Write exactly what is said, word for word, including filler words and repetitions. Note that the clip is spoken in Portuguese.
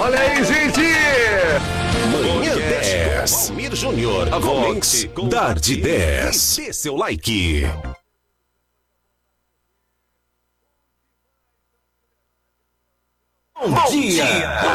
Olha aí, gente! Manhã dez. Almir Júnior. Comente com Dardi dez. Dê seu like. Bom dia!